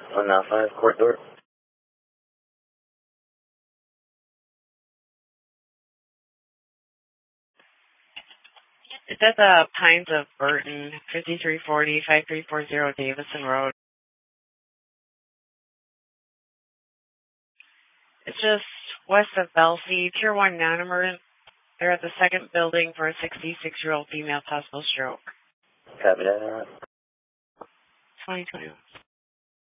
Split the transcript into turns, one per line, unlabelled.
195 Court Door.
It's at the Pines of Burton, 5340-5340 Davison Road. It's just west of Belsey, Tier 1 non-emergent. They're at the second building for a 66-year-old female possible stroke.
Copy that.
2021.